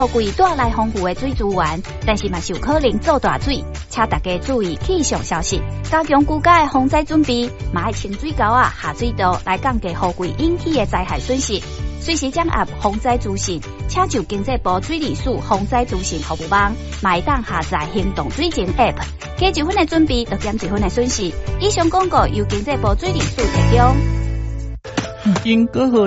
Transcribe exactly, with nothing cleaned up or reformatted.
雨季带来丰富的水资源，但是嘛是有可能做大水，请大家注意气象消息，加强居家的防灾准备，嘛要清水沟啊、下水道来降低雨季引起的灾害损失。随时掌握防灾资讯，请就经济部水利署防灾资讯服务网，嘛会当下载行动水情 App， 加一分的准备，就减一分的损失。以上广告由经济部水利署提供。 因果